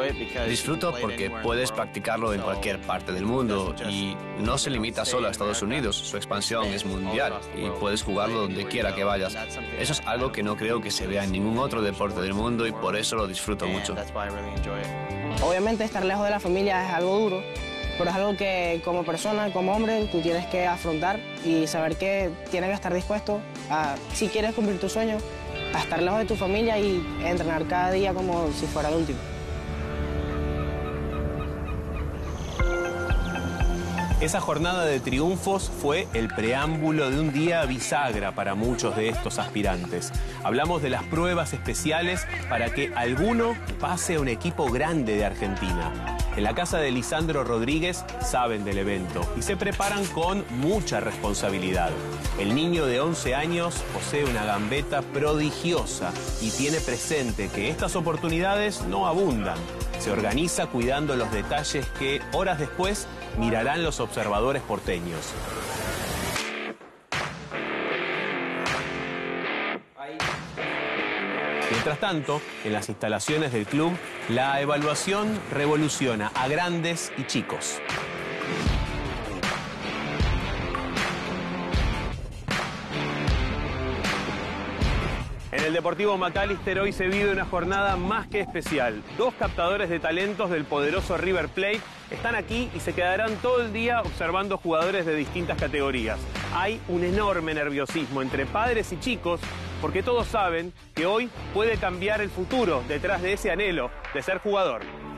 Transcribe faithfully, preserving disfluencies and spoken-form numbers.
Disfruto porque puedes practicarlo en cualquier parte del mundo y no se limita solo a Estados Unidos, su expansión es mundial y puedes jugarlo donde quiera que vayas. Eso es algo que no creo que se vea en ningún otro deporte del mundo y por eso lo disfruto mucho. Obviamente estar lejos de la familia es algo duro, pero es algo que como persona, como hombre, tú tienes que afrontar y saber que tienes que estar dispuesto a, si quieres cumplir tus sueños, a estar lejos de tu familia y entrenar cada día como si fuera el último. Esa jornada de triunfos fue el preámbulo de un día bisagra para muchos de estos aspirantes. Hablamos de las pruebas especiales para que alguno pase a un equipo grande de Argentina. En la casa de Lisandro Rodríguez saben del evento y se preparan con mucha responsabilidad. El niño de once años posee una gambeta prodigiosa y tiene presente que estas oportunidades no abundan. Se organiza cuidando los detalles que horas después mirarán los observadores porteños. Mientras tanto, en las instalaciones del club, la evaluación revoluciona a grandes y chicos. En el Deportivo McAllister hoy se vive una jornada más que especial. Dos captadores de talentos del poderoso River Plate están aquí y se quedarán todo el día observando jugadores de distintas categorías. Hay un enorme nerviosismo entre padres y chicos porque todos saben que hoy puede cambiar el futuro detrás de ese anhelo de ser jugador.